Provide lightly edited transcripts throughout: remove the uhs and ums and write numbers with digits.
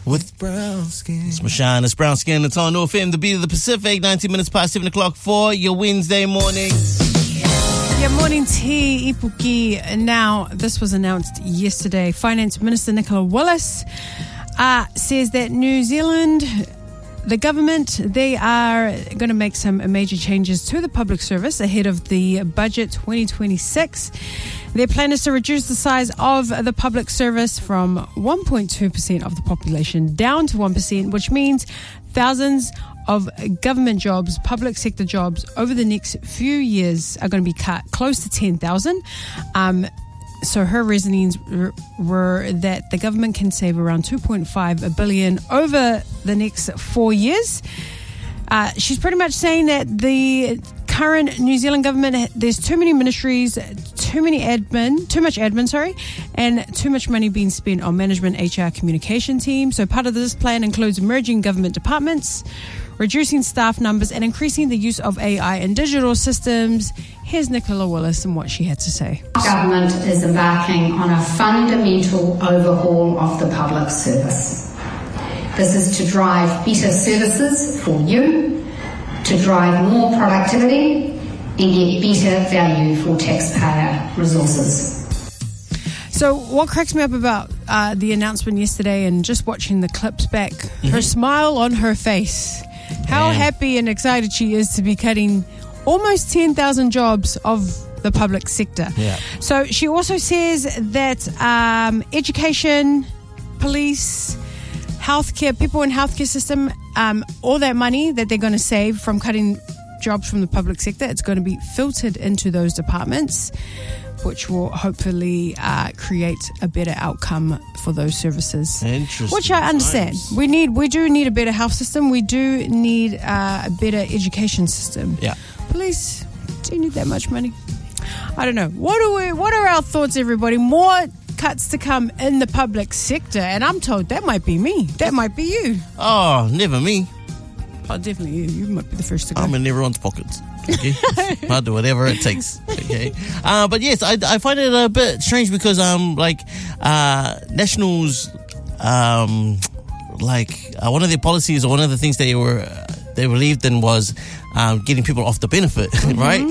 with brown skin. It's Mashine, it's Brown Skin. It's on FM, the beat of the Pacific. 19 minutes past 7 o'clock for your Wednesday morning. Yeah, morning tea, Ipuki. Now, this was announced yesterday. Finance Minister Nicola Willis says that New Zealand, the government, they are going to make some major changes to the public service ahead of the budget 2026. Their plan is to reduce the size of the public service from 1.2% of the population down to 1%, which means thousands of government jobs, public sector jobs, over the next few years are going to be cut, close to 10,000. So her reasonings were that the government can save around 2.5 billion over the next 4 years. She's pretty much saying that the current New Zealand government, there's too many ministries, too much admin, and too much money being spent on management, HR, communication teams. So part of this plan includes merging government departments, reducing staff numbers, and increasing the use of AI and digital systems. Here's Nicola Willis and what she had to say. Government is embarking on a fundamental overhaul of the public service. This is to drive better services for you, to drive more productivity, and get better value for taxpayer resources. So what cracks me up about the announcement yesterday and just watching the clips back, her smile on her face, how happy and excited she is to be cutting almost 10,000 jobs of the public sector. Yeah. So she also says that education, police, healthcare, people in healthcare system, all that money that they're going to save from cutting jobs from the public sector, it's going to be filtered into those departments, which will hopefully create a better outcome for those services. Interesting. Which I understand. Nice. We do need a better health system. We do need a better education system. Yeah. Police, do you need that much money? I don't know. What are our thoughts, everybody? More cuts to come in the public sector, and I'm told that might be me. That might be you. Oh, never me. Oh, definitely you. You might be the first to go. I'm in everyone's pockets. Okay, I'll do whatever it takes. Okay, but yes, I find it a bit strange because Nationals, one of their policies or one of the things they believed in was getting people off the benefit, right?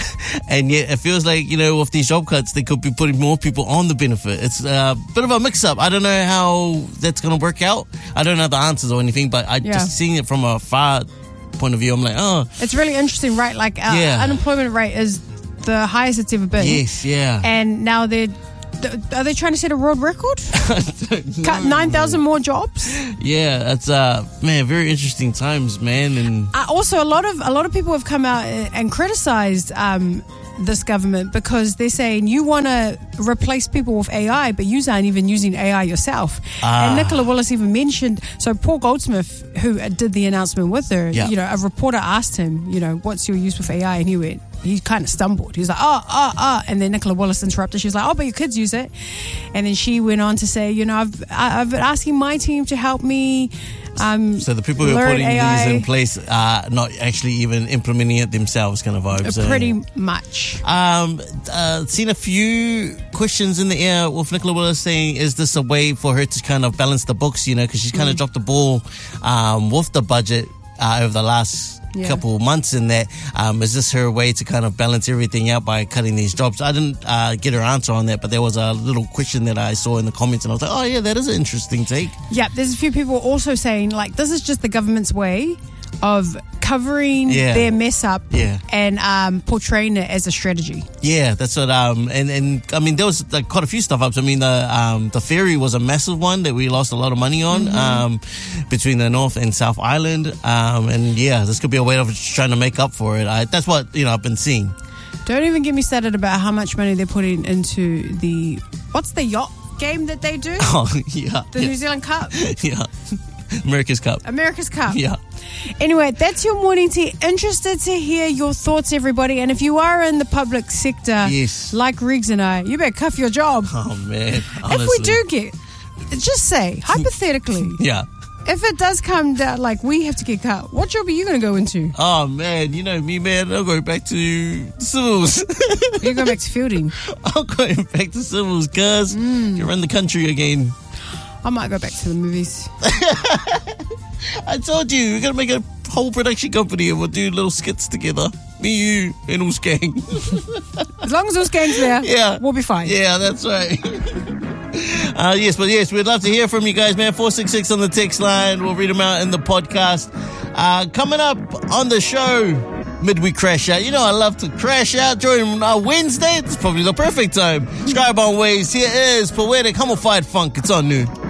And yet it feels like, with these job cuts, they could be putting more people on the benefit. It's a bit of a mix-up. I don't know how that's going to work out. I don't know the answers or anything, but just seeing it from a far point of view, I'm like, oh. It's really interesting, right? Like, unemployment rate is the highest it's ever been. Yes, yeah. And now are they trying to set a world record? Cut 9,000 more jobs? Yeah, it's very interesting times, man. And also, a lot of people have come out and criticized this government because they're saying you want to replace people with AI, but you aren't even using AI yourself. And Nicola Willis even mentioned, so Paul Goldsmith, who did the announcement with her, a reporter asked him, what's your use with AI? And he kind of stumbled. He was like, and then Nicola Willis interrupted. She was like, but your kids use it. And then she went on to say, I've been asking my team to help me. So the people who are putting AI, these in place are not actually even implementing it themselves, kind of vibes. Pretty much. Seen a few questions in the air with Nicola Willis saying, is this a way for her to kind of balance the books, because she's kind of dropped the ball with the budget over the last couple months in that. Is this her way to kind of balance everything out by cutting these jobs? I didn't get her answer on that, but there was a little question that I saw in the comments and I was like, oh yeah, that is an interesting take. Yeah, there's a few people also saying like this is just the government's way of covering their mess up and portraying it as a strategy. Yeah, that's what and I mean there was quite a few stuff ups. I mean the ferry was a massive one that we lost a lot of money on between the North and South Island, and this could be a way of trying to make up for it. That's what I've been seeing. Don't even get me started about how much money they're putting into what's the yacht game that they do? Oh yeah, the New Zealand Cup. Yeah. America's Cup. Yeah. Anyway, that's your morning tea. Interested to hear your thoughts, everybody. And if you are in the public sector, like Riggs and I, you better cuff your job. Oh, man. Honestly. If we do just say, hypothetically. If it does come down, like we have to get cut, what job are you going to go into? Oh, man. You know me, man. I'll go back to civils. You're going back to fielding. I'll go back to civils, cuz. You run the country again. I might go back to the movies. I told you, we're going to make a whole production company and we'll do little skits together. Me, you, and Wolfgang. As long as Wolfgang's there, Yeah. we'll be fine. Yeah, that's right. Yes, we'd love to hear from you guys, man. 466 on the text line. We'll read them out in the podcast. Coming up on the show, Midweek Crash Out. You know I love to crash out during our Wednesday. It's probably the perfect time. Subscribe on Waze. Here is Poetic Hummified Funk. It's on Noon.